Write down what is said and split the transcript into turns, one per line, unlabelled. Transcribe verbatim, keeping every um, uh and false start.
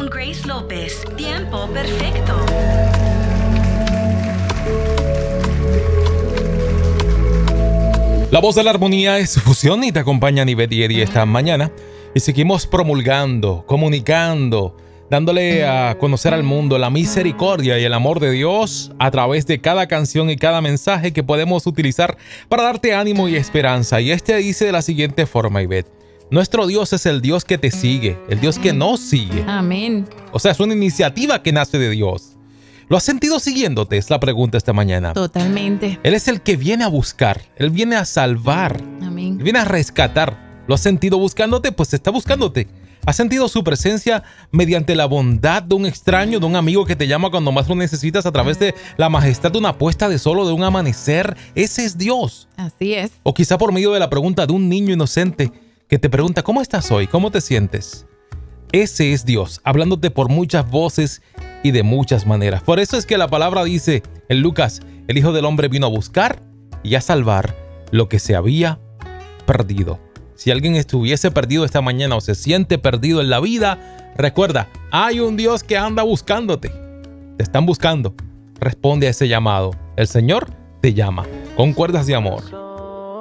con Grace López. Tiempo perfecto.
La voz de la armonía es su fusión y te acompaña Nivet y Eddie esta mañana. Y seguimos promulgando, comunicando, dándole a conocer al mundo la misericordia y el amor de Dios a través de cada canción y cada mensaje que podemos utilizar para darte ánimo y esperanza. Y este dice de la siguiente forma, Ivette: nuestro Dios es el Dios que te sigue, el Dios que nos sigue.
Amén.
O sea, es una iniciativa que nace de Dios. ¿Lo has sentido siguiéndote? Es la pregunta esta mañana.
Totalmente.
Él es el que viene a buscar, Él viene a salvar,
Amén.
Él viene a rescatar. ¿Lo has sentido buscándote? Pues está buscándote. ¿Has sentido su presencia mediante la bondad de un extraño, de un amigo que te llama cuando más lo necesitas, a través de la majestad de una puesta de sol o de un amanecer? Ese es Dios.
Así es.
O quizá por medio de la pregunta de un niño inocente que te pregunta: ¿cómo estás hoy? ¿Cómo te sientes? Ese es Dios, hablándote por muchas voces y de muchas maneras. Por eso es que la palabra dice en Lucas: el Hijo del Hombre vino a buscar y a salvar lo que se había perdido. Si alguien estuviese perdido esta mañana o se siente perdido en la vida, recuerda, hay un Dios que anda buscándote. Te están buscando. Responde a ese llamado. El Señor te llama con cuerdas de amor.